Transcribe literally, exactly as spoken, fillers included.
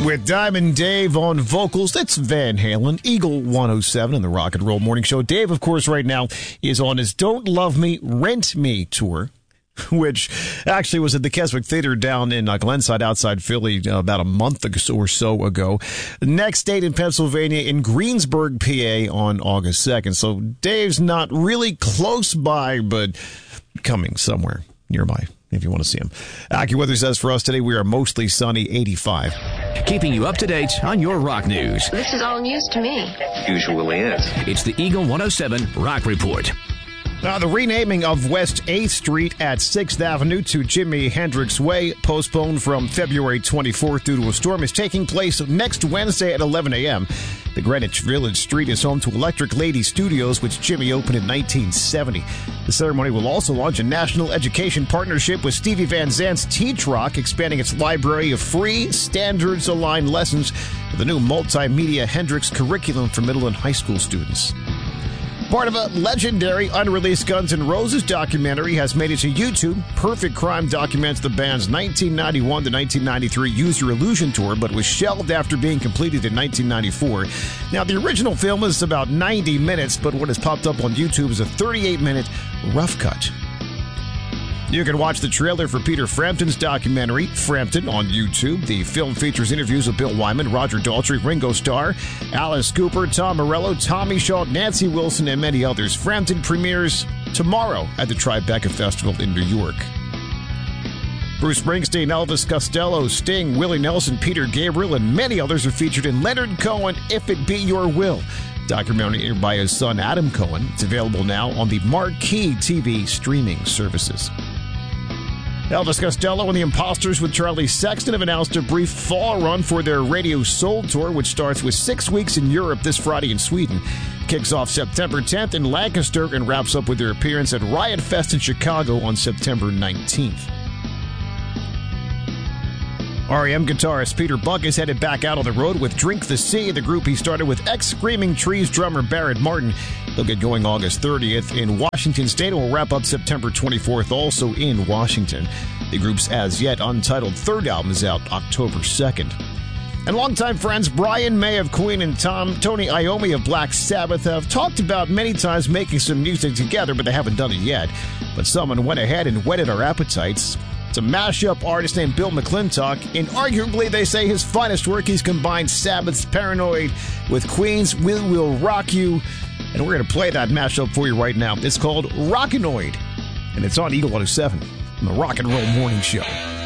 With Diamond Dave on vocals, that's Van Halen, Eagle one oh seven in the Rock and Roll Morning Show. Dave, of course, right now is on his Don't Love Me, Rent Me tour, which actually was at the Keswick Theater down in uh, Glenside outside Philly uh, about a month or so ago. The next date in Pennsylvania in Greensburg, P A on August second. So Dave's not really close by, but coming somewhere nearby if you want to see him. AccuWeather says for us today we are mostly sunny, eighty-five. Keeping you up to date on your rock news. This is all news to me. Usually is. It's the Eagle one oh seven Rock Report. Now, the renaming of West eighth Street at sixth Avenue to Jimi Hendrix Way, postponed from February twenty-fourth due to a storm, is taking place next Wednesday at eleven a.m. The Greenwich Village Street is home to Electric Lady Studios, which Jimmy opened in nineteen seventy. The ceremony will also launch a national education partnership with Stevie Van Zandt's Teach Rock, expanding its library of free, standards-aligned lessons with a new multimedia Hendrix curriculum for middle and high school students. Part of a legendary unreleased Guns N' Roses documentary has made it to YouTube. Perfect Crime documents the band's nineteen ninety-one to nineteen ninety-three Use Your Illusion tour, but was shelved after being completed in nineteen ninety-four. Now, the original film is about ninety minutes, but what has popped up on YouTube is a thirty-eight minute rough cut. You can watch the trailer for Peter Frampton's documentary, Frampton, on YouTube. The film features interviews with Bill Wyman, Roger Daltrey, Ringo Starr, Alice Cooper, Tom Morello, Tommy Shaw, Nancy Wilson, and many others. Frampton premieres tomorrow at the Tribeca Festival in New York. Bruce Springsteen, Elvis Costello, Sting, Willie Nelson, Peter Gabriel, and many others are featured in Leonard Cohen, If It Be Your Will, documentary by his son Adam Cohen. It's available now on the Marquee T V streaming services. Elvis Costello and the Imposters with Charlie Sexton have announced a brief fall run for their Radio Soul Tour, which starts with six weeks in Europe this Friday in Sweden. Kicks off September tenth in Lancaster and wraps up with their appearance at Riot Fest in Chicago on September nineteenth. R E M guitarist Peter Buck is headed back out on the road with Drink the Sea, the group he started with ex-Screaming Trees drummer Barrett Martin. They'll get going August thirtieth in Washington State and will wrap up September twenty-fourth also in Washington. The group's as yet untitled third album is out October second. And longtime friends Brian May of Queen and Tom Tony Iommi of Black Sabbath have talked about many times making some music together, but they haven't done it yet. But someone went ahead and whetted our appetites. It's a mashup artist named Bill McClintock. In arguably, they say, his finest work, he's combined Sabbath's Paranoid with Queen's We Will Rock You. And we're going to play that mashup for you right now. It's called Rockinoid, and it's on Eagle one oh seven on the Rock and Roll Morning Show.